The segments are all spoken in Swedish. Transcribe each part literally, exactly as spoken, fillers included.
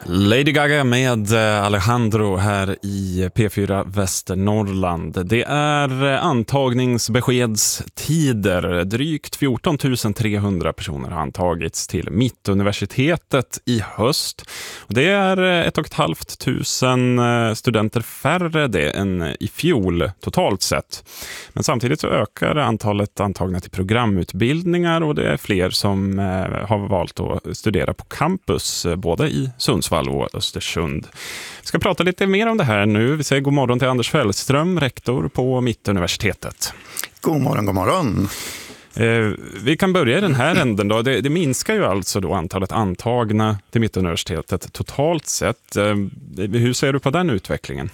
Lady Gaga med Alejandro här i P fyra Västernorrland. Det är antagningsbeskedstider. Drygt fjorton tusen trehundra personer har antagits till Mittuniversitetet i höst. Det är ett och ett halvt tusen studenter färre det än i fjol totalt sett. Men samtidigt så ökar antalet antagna till programutbildningar och det är fler som har valt att studera på campus både i Sundsvall och Östersund. Vi ska prata lite mer om det här nu. Vi säger god morgon till Anders Fällström, rektor på Mittuniversitetet. God morgon, god morgon. Eh, vi kan börja i den här änden då. Det, det minskar ju alltså då antalet antagna till Mittuniversitetet totalt sett. Eh, hur ser du på den utvecklingen?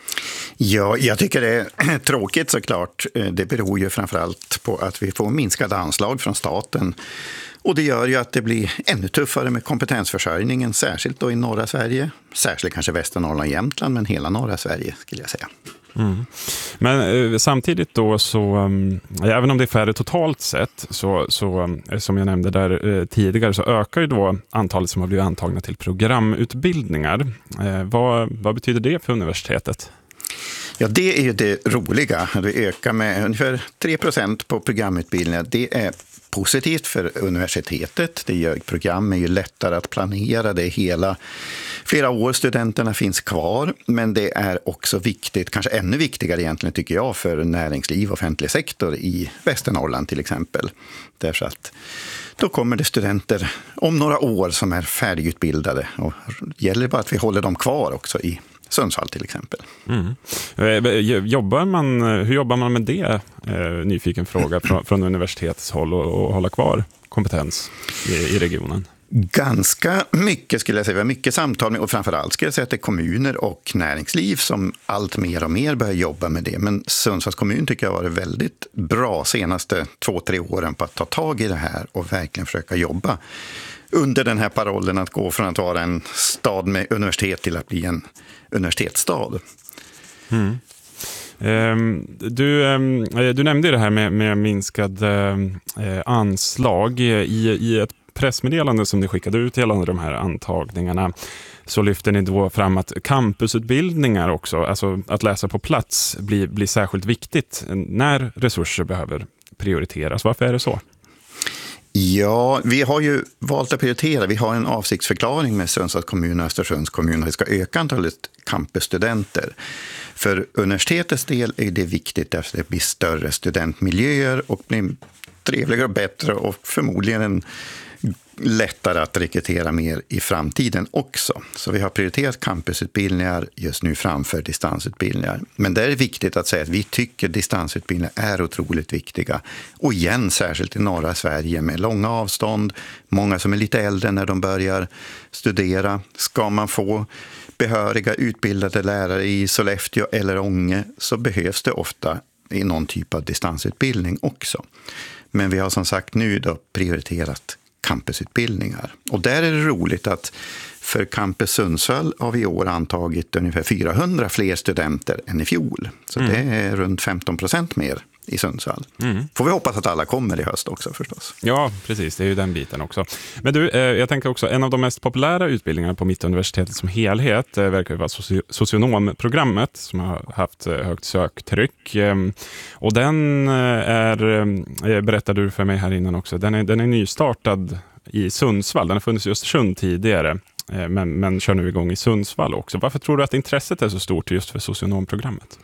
Ja, jag tycker det är tråkigt såklart. Det beror ju framförallt på att vi får minskade anslag från staten. Och det gör ju att det blir ännu tuffare med kompetensförsörjningen, särskilt då i norra Sverige. Särskilt kanske Västernorrland och Jämtland, men hela norra Sverige skulle jag säga. Mm. Men eh, samtidigt då så, um, även om det är färre totalt sett, så, så um, som jag nämnde där eh, tidigare, så ökar ju då antalet som har blivit antagna till programutbildningar. Eh, vad, vad betyder det för universitetet? Ja, det är ju det roliga. Det ökar med ungefär tre procent på programutbildningar. Det är positivt för universitetet. Det gör program är ju lättare att planera. Det är hela flera år studenterna finns kvar. Men det är också viktigt, kanske ännu viktigare egentligen tycker jag, för näringsliv och offentlig sektor i Västernorrland till exempel. Därför att då kommer det studenter om några år som är färdigutbildade. Och det gäller bara att vi håller dem kvar också i Sundsvall till exempel. Mm. Jobbar man, hur jobbar man med det? Eh, nyfiken fråga från, från universitetets håll och, och hålla kvar kompetens i, i regionen. Ganska mycket skulle jag säga. Vi har mycket samtal med, och framförallt ska jag säga att det är kommuner och näringsliv som allt mer och mer börjar jobba med det. Men Sundsvalls kommun tycker jag har varit väldigt bra senaste två, tre åren på att ta tag i det här och verkligen försöka jobba under den här parollen att gå från att vara en stad med universitet till att bli en universitetsstad. Mm. Um, du, um, du nämnde det här med, med minskad uh, anslag i, i ett pressmeddelande som ni skickade ut till alla de här antagningarna. Så lyfter ni då fram att campusutbildningar också, alltså att läsa på plats, blir, blir särskilt viktigt när resurser behöver prioriteras. Varför är det så? Ja, vi har ju valt att prioritera. Vi har en avsiktsförklaring med Sundsvalls kommun och Östersunds kommun att vi ska öka antalet campusstudenter. För universitetets del är det viktigt eftersom det blir större studentmiljöer och blir trevligare och bättre och förmodligen en lättare att rekrytera mer i framtiden också. Så vi har prioriterat campusutbildningar just nu framför distansutbildningar. Men det är viktigt att säga att vi tycker distansutbildningar är otroligt viktiga. Och igen, särskilt i norra Sverige med långa avstånd, många som är lite äldre när de börjar studera. Ska man få behöriga utbildade lärare i Sollefteå eller Ånge så behövs det ofta i någon typ av distansutbildning också. Men vi har som sagt nu då prioriterat campusutbildningar. Och där är det roligt att för Campus Sundsvall har vi i år antagit ungefär fyrahundra fler studenter än i fjol. Så mm. det är runt femton procent mer i Sundsvall. Mm. Får vi hoppas att alla kommer i höst också förstås. Ja, precis. Det är ju den biten också. Men du, eh, jag tänker också, en av de mest populära utbildningarna på Mittuniversitetet som helhet eh, verkar vara soci- socionomprogrammet som har haft eh, högt söktryck. Eh, och den eh, är, eh, berättade du för mig här innan också, den är, den är nystartad i Sundsvall. Den har funnits i Östersund tidigare. Eh, men, men kör nu igång i Sundsvall också. Varför tror du att intresset är så stort just för socionomprogrammet?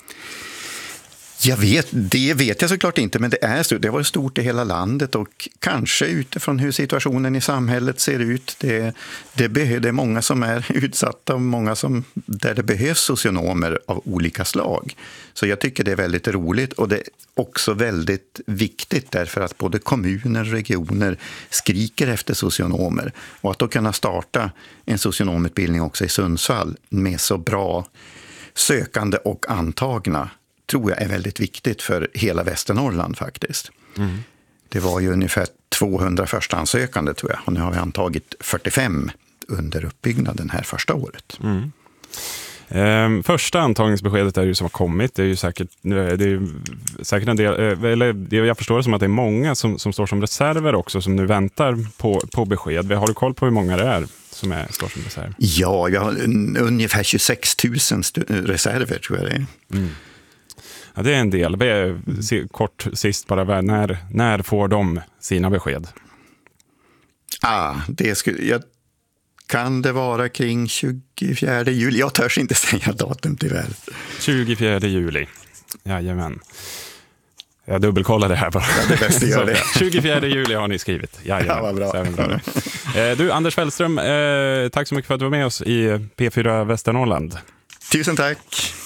Jag vet, det vet jag såklart inte, men det är stort. Det har varit stort i hela landet och kanske utifrån hur situationen i samhället ser ut. Det, det, be, det är många som är utsatta och många som, där det behövs socionomer av olika slag. Så jag tycker det är väldigt roligt och det är också väldigt viktigt därför att både kommuner och regioner skriker efter socionomer. Och att då kunna starta en socionomutbildning också i Sundsvall med så bra sökande och antagna tror jag är väldigt viktigt för hela Västernorrland faktiskt. Mm. Det var ju ungefär tvåhundra första ansökande tror jag. Och nu har vi antagit fyrtiofem under uppbyggnaden här första året. Mm. Eh, första antagningsbeskedet är ju som har kommit. Det är ju säkert, det är ju säkert en del, eller jag förstår det som att det är många som, som står som reserver också som nu väntar på, på besked. Har du koll på hur många det är som är, står som reserv? Ja, jag har ungefär tjugosex tusen stu- reserver tror jag det är. Mm. Ja, det är en del. Kort sist bara, när, när får de sina besked? Ah, det skulle, jag, kan det vara kring tjugofjärde juli? Jag törs inte säga datum tyvärr. tjugofjärde juli, jajamän. Jag dubbelkollar det här bara. Ja, det bästa gör det. tjugofjärde juli har ni skrivit. Jajamän. Ja, vad bra. Så bra. Du, Anders Fällström, eh, tack så mycket för att du var med oss i P fyra Västernorrland. Tusen tack.